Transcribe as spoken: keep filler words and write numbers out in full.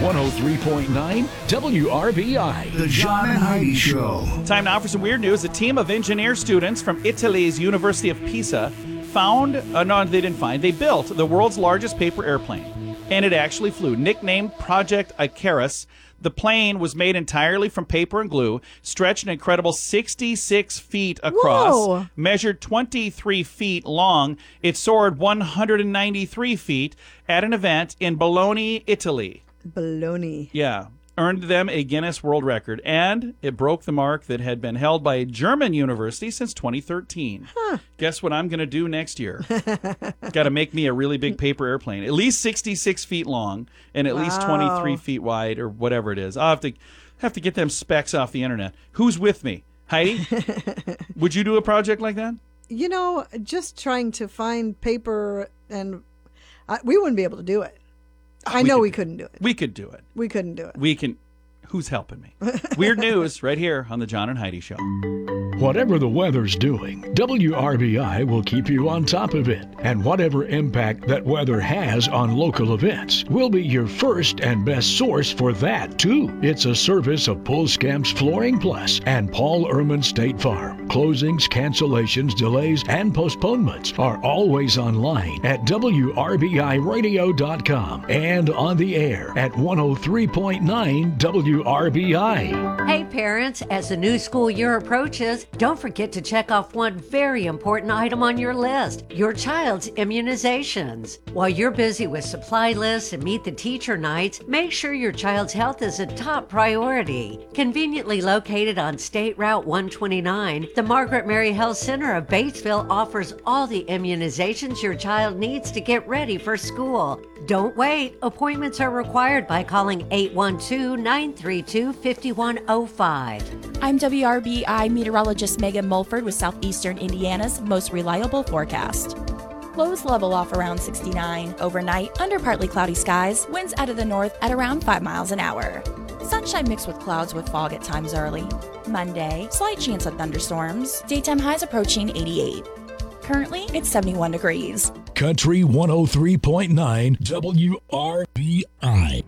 one oh three point nine W R B I. The John and Heidi Show. Time now for some weird news. A team of engineer students from Italy's University of Pisa found, uh, no, they didn't find, they built the world's largest paper airplane. And it actually flew. Nicknamed Project Icarus, the plane was made entirely from paper and glue, stretched an incredible sixty-six feet across, Whoa. measured twenty-three feet long. It soared one hundred ninety-three feet at an event in Bologna, Italy. Baloney. Yeah. Earned them a Guinness World Record, and it broke the mark that had been held by a German university since twenty thirteen. Huh. Guess what I'm going to do next year? Got to make me a really big paper airplane, at least sixty-six feet long and at least Wow. twenty-three feet wide, or whatever it is. I'll have to have to get them specs off the internet. Who's with me? Heidi? Would you do a project like that? You know, just trying to find paper, and uh, we wouldn't be able to do it. I we know could we do couldn't do it. We could do it. We couldn't do it. We can. Who's helping me? Weird news right here on the John and Heidi Show. Whatever the weather's doing, W R B I will keep you on top of it. And whatever impact that weather has on local events, we'll be your first and best source for that, too. It's a service of Pulskamps Flooring Plus and Paul Ehrman State Farm. Closings, cancellations, delays, and postponements are always online at W R B I radio dot com and on the air at one oh three point nine W R B I. Hey parents, as the new school year approaches, don't forget to check off one very important item on your list, your child's immunizations. While you're busy with supply lists and meet the teacher nights, make sure your child's health is a top priority. Conveniently located on State Route one twenty-nine, the Margaret Mary Health Center of Batesville offers all the immunizations your child needs to get ready for school. Don't wait. Appointments are required by calling eight one two, nine three two, five one zero five. I'm W R B I meteorologist Megan Mulford with Southeastern Indiana's most reliable forecast. Lows level off around sixty-nine. Overnight, under partly cloudy skies, winds out of the north at around five miles an hour. Sunshine mixed with clouds with fog at times early. Monday, slight chance of thunderstorms. Daytime highs approaching eighty-eight. Currently, it's seventy-one degrees. Country one oh three point nine W R B I.